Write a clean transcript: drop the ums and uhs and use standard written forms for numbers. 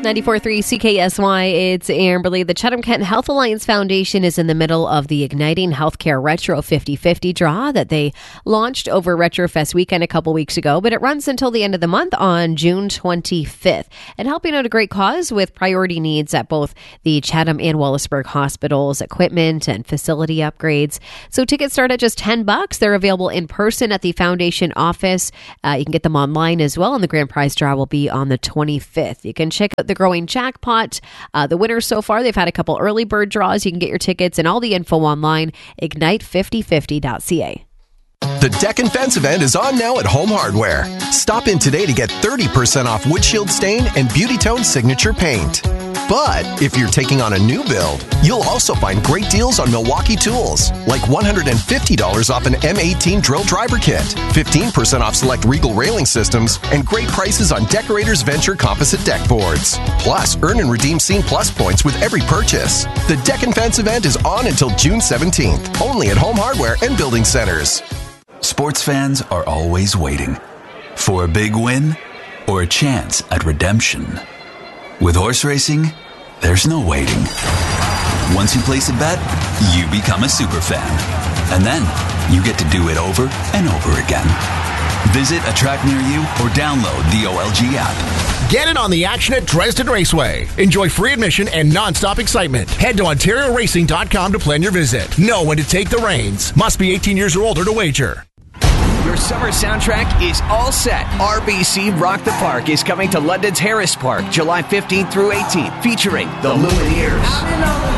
94.3 CKSY, it's Amberly. The Chatham-Kent Health Alliance Foundation is in the middle of the Igniting Healthcare Retro 50/50 draw that they launched over Retrofest weekend a couple weeks ago, but it runs until the end of the month on June 25th. And helping out a great cause with priority needs at both the Chatham and Wellsburg hospitals, equipment and facility upgrades. So tickets start at just $10. They're available in person at the foundation office. You can get them online as well, and the grand prize draw will be on the 25th. You can check out the growing jackpot. The winners so far, they've had a couple early bird draws. You can get your tickets and all the info online, ignite5050.ca. The Deck and Fence event is on now at Home Hardware. Stop in today to get 30% off Wood Shield Stain and Beauty Tone Signature Paint. But if you're taking on a new build, you'll also find great deals on Milwaukee tools, like $150 off an M18 drill driver kit, 15% off select Regal railing systems, and great prices on Decorators Venture composite deck boards. Plus, earn and redeem Scene Plus points with every purchase. The Deck and Fence event is on until June 17th, only at Home Hardware and Building Centers. Sports fans are always waiting for a big win or a chance at redemption. With horse racing, there's no waiting. Once you place a bet, you become a super fan. And then you get to do it over and over again. Visit a track near you or download the OLG app. Get in on the action at Dresden Raceway. Enjoy free admission and non-stop excitement. Head to OntarioRacing.com to plan your visit. Know when to take the reins. Must be 18 years or older to wager. Your summer soundtrack is all set. RBC Rock the Park is coming to London's Harris Park July 15th through 18th, featuring the Lumineers,